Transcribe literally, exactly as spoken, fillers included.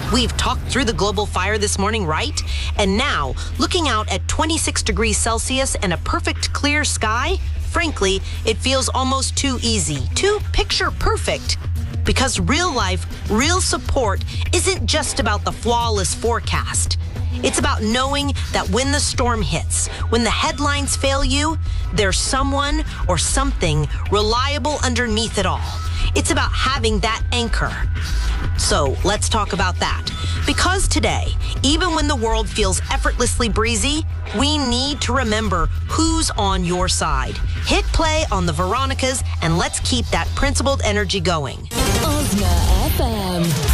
We've talked through the global fire this morning, right? And now, looking out at twenty-six degrees Celsius and a perfect clear sky, frankly, it feels almost too easy, too picture perfect. Because real life, real support isn't just about the flawless forecast. It's about knowing that when the storm hits, when the headlines fail you, there's someone or something reliable underneath it all. It's about having that anchor. So let's talk about that. Because today, even when the world feels effortlessly breezy, we need to remember who's on your side. Hit play on the Veronicas and let's keep that principled energy going. Osna F M.